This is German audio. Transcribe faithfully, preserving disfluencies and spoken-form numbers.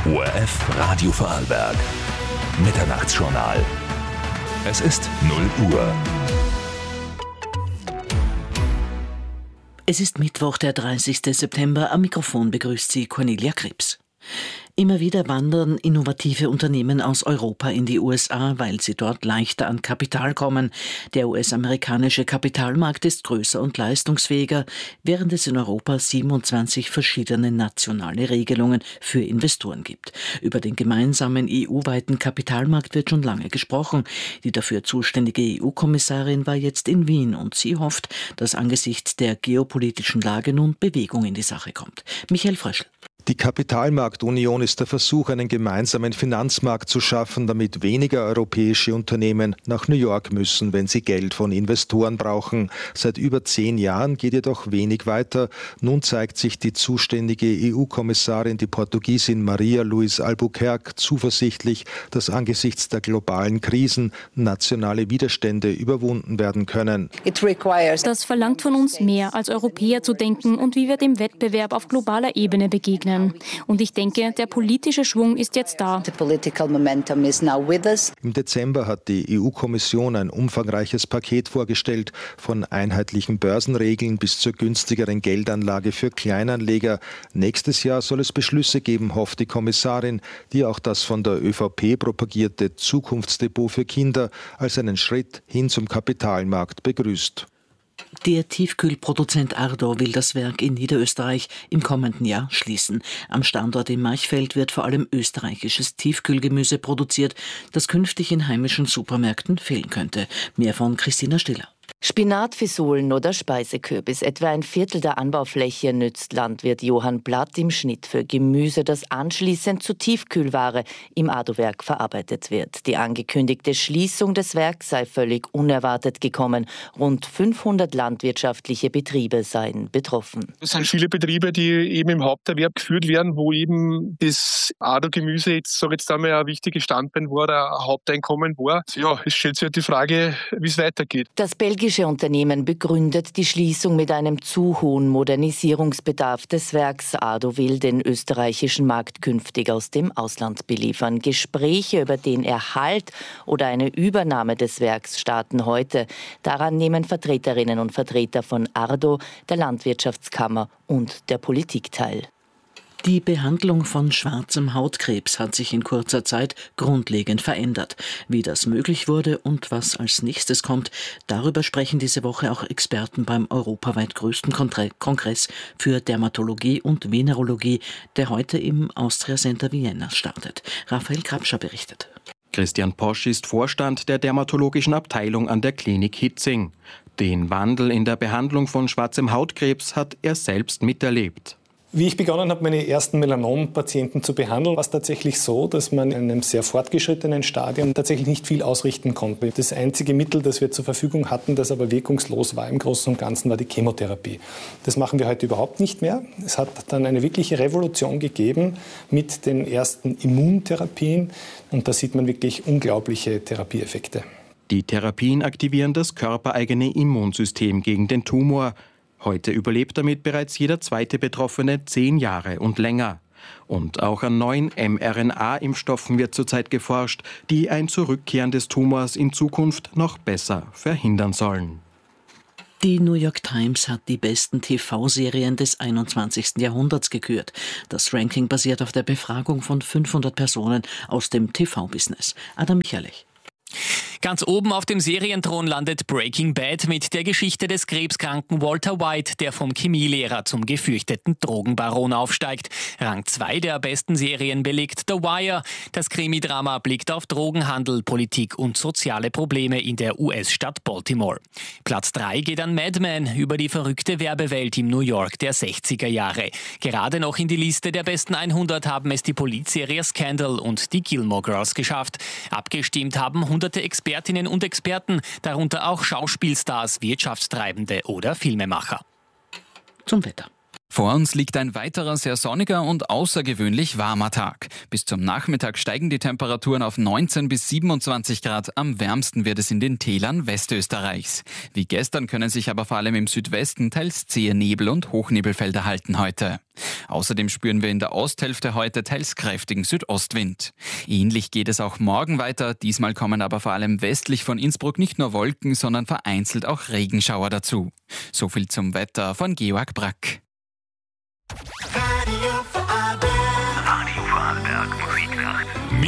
O R F Radio Vorarlberg. Mitternachtsjournal. Es ist null Uhr. Es ist Mittwoch, der dreißigsten September. Am Mikrofon begrüßt Sie Cornelia Krebs. Immer wieder wandern innovative Unternehmen aus Europa in die U S A, weil sie dort leichter an Kapital kommen. Der U S-amerikanische Kapitalmarkt ist größer und leistungsfähiger, während es in Europa siebenundzwanzig verschiedene nationale Regelungen für Investoren gibt. Über den gemeinsamen E U-weiten Kapitalmarkt wird schon lange gesprochen. Die dafür zuständige E U-Kommissarin war jetzt in Wien und sie hofft, dass angesichts der geopolitischen Lage nun Bewegung in die Sache kommt. Michael Fröschl. Die Kapitalmarktunion ist der Versuch, einen gemeinsamen Finanzmarkt zu schaffen, damit weniger europäische Unternehmen nach New York müssen, wenn sie Geld von Investoren brauchen. Seit über zehn Jahren geht jedoch wenig weiter. Nun zeigt sich die zuständige E U-Kommissarin, die Portugiesin Maria Luís Albuquerque, zuversichtlich, dass angesichts der globalen Krisen nationale Widerstände überwunden werden können. Das verlangt von uns mehr, als Europäer zu denken und wie wir dem Wettbewerb auf globaler Ebene begegnen. Und ich denke, der politische Schwung ist jetzt da. Im Dezember hat die E U-Kommission ein umfangreiches Paket vorgestellt, von einheitlichen Börsenregeln bis zur günstigeren Geldanlage für Kleinanleger. Nächstes Jahr soll es Beschlüsse geben, hofft die Kommissarin, die auch das von der ÖVP propagierte Zukunftsdepot für Kinder als einen Schritt hin zum Kapitalmarkt begrüßt. Der Tiefkühlproduzent Ardo will das Werk in Niederösterreich im kommenden Jahr schließen. Am Standort in Marchfeld wird vor allem österreichisches Tiefkühlgemüse produziert, das künftig in heimischen Supermärkten fehlen könnte. Mehr von Christina Stiller. Spinat, Fisolen oder Speisekürbis. Etwa ein Viertel der Anbaufläche nützt Landwirt Johann Blatt im Schnitt für Gemüse, das anschließend zu Tiefkühlware im Ardo-Werk verarbeitet wird. Die angekündigte Schließung des Werks sei völlig unerwartet gekommen. Rund fünfhundert landwirtschaftliche Betriebe seien betroffen. Es sind viele Betriebe, die eben im Haupterwerb geführt werden, wo eben das Ardo-Gemüse jetzt, sage ich jetzt einmal, ein wichtiges Standbein war, ein Haupteinkommen war. Ja, es stellt sich halt die Frage, wie es weitergeht. Das belgische Unternehmen begründet die Schließung mit einem zu hohen Modernisierungsbedarf des Werks. Ardo will den österreichischen Markt künftig aus dem Ausland beliefern. Gespräche über den Erhalt oder eine Übernahme des Werks starten heute. Daran nehmen Vertreterinnen und Vertreter von Ardo, der Landwirtschaftskammer und der Politik teil. Die Behandlung von schwarzem Hautkrebs hat sich in kurzer Zeit grundlegend verändert. Wie das möglich wurde und was als nächstes kommt, darüber sprechen diese Woche auch Experten beim europaweit größten Kongress für Dermatologie und Venerologie, der heute im Austria Center Vienna startet. Raphael Krapscher berichtet. Christian Posch ist Vorstand der dermatologischen Abteilung an der Klinik Hitzing. Den Wandel in der Behandlung von schwarzem Hautkrebs hat er selbst miterlebt. Wie ich begonnen habe, meine ersten Melanom-Patienten zu behandeln, war es tatsächlich so, dass man in einem sehr fortgeschrittenen Stadium tatsächlich nicht viel ausrichten konnte. Das einzige Mittel, das wir zur Verfügung hatten, das aber wirkungslos war im Großen und Ganzen, war die Chemotherapie. Das machen wir heute überhaupt nicht mehr. Es hat dann eine wirkliche Revolution gegeben mit den ersten Immuntherapien und da sieht man wirklich unglaubliche Therapieeffekte. Die Therapien aktivieren das körpereigene Immunsystem gegen den Tumor. Heute überlebt damit bereits jeder zweite Betroffene zehn Jahre und länger. Und auch an neuen mRNA-Impfstoffen wird zurzeit geforscht, die ein Zurückkehren des Tumors in Zukunft noch besser verhindern sollen. Die New York Times hat die besten T V-Serien des einundzwanzigsten Jahrhunderts gekürt. Das Ranking basiert auf der Befragung von fünfhundert Personen aus dem T V-Business. Adam Michalich. Ganz oben auf dem Serienthron landet Breaking Bad mit der Geschichte des krebskranken Walter White, der vom Chemielehrer zum gefürchteten Drogenbaron aufsteigt. Rang zwei der besten Serien belegt The Wire. Das Krimidrama blickt auf Drogenhandel, Politik und soziale Probleme in der U S-Stadt Baltimore. Platz drei geht an Mad Men über die verrückte Werbewelt im New York der sechziger Jahre. Gerade noch in die Liste der besten hundert haben es die Politserie Scandal und die Gilmore Girls geschafft. Abgestimmt haben hunderte Expertinnen und Experten, darunter auch Schauspielstars, Wirtschaftstreibende oder Filmemacher. Zum Wetter. Vor uns liegt ein weiterer sehr sonniger und außergewöhnlich warmer Tag. Bis zum Nachmittag steigen die Temperaturen auf neunzehn bis siebenundzwanzig Grad. Am wärmsten wird es in den Tälern Westösterreichs. Wie gestern können sich aber vor allem im Südwesten teils zähe Nebel- und Hochnebelfelder halten heute. Außerdem spüren wir in der Osthälfte heute teils kräftigen Südostwind. Ähnlich geht es auch morgen weiter. Diesmal kommen aber vor allem westlich von Innsbruck nicht nur Wolken, sondern vereinzelt auch Regenschauer dazu. So viel zum Wetter von Georg Brack.